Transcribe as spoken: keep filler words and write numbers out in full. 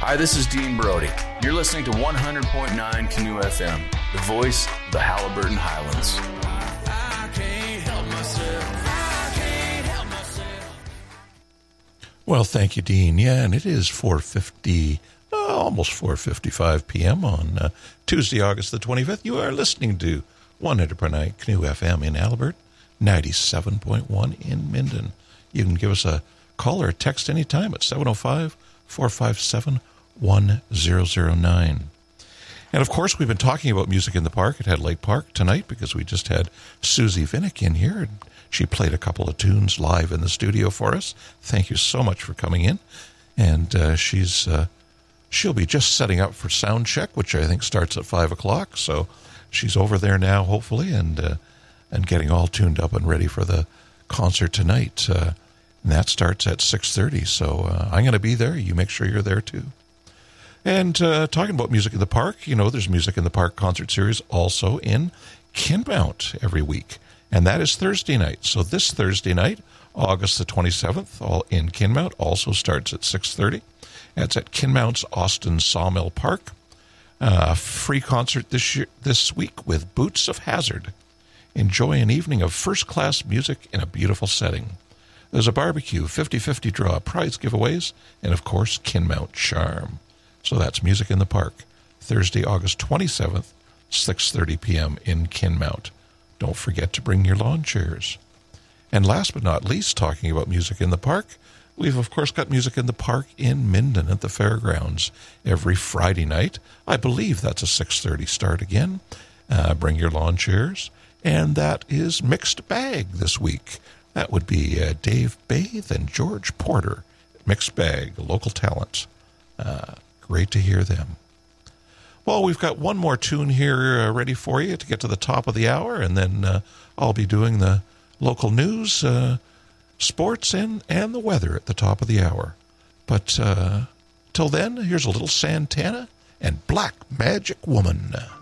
Hi, this is Dean Brody. You're listening to one hundred point nine Canoe F M, the voice of the Halliburton Highlands. I can't help myself. I can't help myself. Well, thank you, Dean. Yeah, and it is four fifty, uh, almost four fifty-five p.m. on uh, Tuesday, August the twenty-fifth. You are listening to one hundred point nine Canoe F M in Halliburton, ninety-seven point one in Minden. You can give us a call or a text anytime at seven oh five, four five seven, one zero zero nine. And, of course, we've been talking about music in the park at Head Lake Park tonight because we just had Susie Vinnick in here. And she played a couple of tunes live in the studio for us. Thank you so much for coming in. And uh, she's uh, she'll be just setting up for sound check, which I think starts at five o'clock. So she's over there now, hopefully, and uh, and getting all tuned up and ready for the concert tonight. Uh, and that starts at six thirty. So uh, I'm going to be there. You make sure you're there, too. And uh, talking about music in the park, you know, there's Music in the Park concert series also in Kinmount every week. And that is Thursday night. So this Thursday night, August the twenty-seventh, all in Kinmount, also starts at six thirty. It's at Kinmount's Austin Sawmill Park. Uh, free concert this year, this week with Boots of Hazard. Enjoy an evening of first-class music in a beautiful setting. There's a barbecue, fifty-fifty draw, prize giveaways, and, of course, Kinmount charm. So that's Music in the Park, Thursday, August twenty-seventh, six thirty p.m. in Kinmount. Don't forget to bring your lawn chairs. And last but not least, talking about Music in the Park, we've, of course, got Music in the Park in Minden at the fairgrounds every Friday night. I believe that's a six thirty start again. Uh, bring your lawn chairs. And that is Mixed Bag this week. That would be uh, Dave Bathe and George Porter. Mixed Bag, local talent. Uh, great to hear them. Well, we've got one more tune here uh, ready for you to get to the top of the hour, and then uh, I'll be doing the local news, uh, sports, and, and the weather at the top of the hour. But uh, till then, here's a little Santana and Black Magic Woman.